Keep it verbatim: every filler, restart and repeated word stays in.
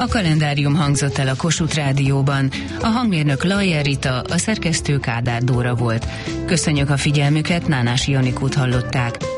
A kalendárium hangzott el a Kossuth Rádióban. A hangmérnök Lajjel Rita, a szerkesztő Kádár Dóra volt. Köszönjük a figyelmüket, Nánási Janikót hallották.